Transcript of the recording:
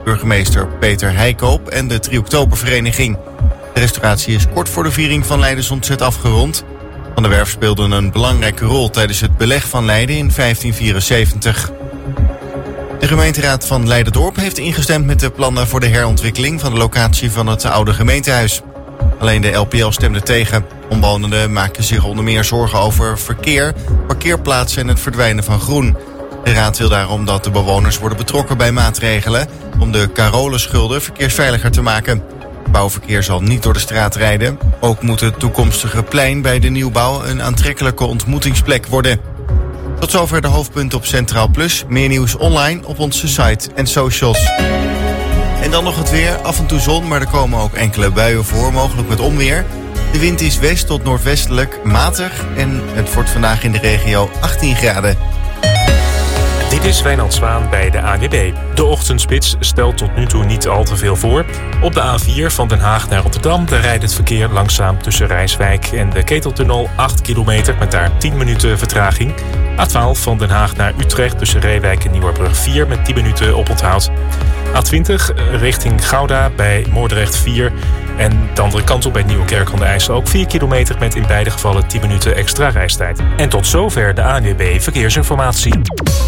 burgemeester Peter Heikoop en de 3 Oktobervereniging. De restauratie is kort voor de viering van Leidens ontzet afgerond. Van der Werf speelde een belangrijke rol tijdens het beleg van Leiden in 1574. De gemeenteraad van Leiden-Dorp heeft ingestemd met de plannen voor de herontwikkeling van de locatie van het oude gemeentehuis. Alleen de LPL stemde tegen. Omwonenden maken zich onder meer zorgen over verkeer, parkeerplaatsen en het verdwijnen van groen. De raad wil daarom dat de bewoners worden betrokken bij maatregelen om de Carolenschulden verkeersveiliger te maken. Bouwverkeer zal niet door de straat rijden. Ook moet het toekomstige plein bij de nieuwbouw een aantrekkelijke ontmoetingsplek worden. Tot zover de hoofdpunten op Centraal Plus. Meer nieuws online op onze site en socials. En dan nog het weer. Af en toe zon, maar er komen ook enkele buien voor, mogelijk met onweer. De wind is west tot noordwestelijk matig en het wordt vandaag in de regio 18 graden. Dit is Wijnand Zwaan bij de ANWB. De ochtendspits stelt tot nu toe niet al te veel voor. Op de A4 van Den Haag naar Rotterdam daar rijdt het verkeer langzaam tussen Rijswijk en de Keteltunnel 8 kilometer met daar 10 minuten vertraging. A12 van Den Haag naar Utrecht tussen Reewijk en Nieuwerbrug 4 met 10 minuten oponthoud. A20 richting Gouda bij Moordrecht 4. En de andere kant op bij Nieuwekerk aan de IJssel ook 4 kilometer met in beide gevallen 10 minuten extra reistijd. En tot zover de ANWB Verkeersinformatie.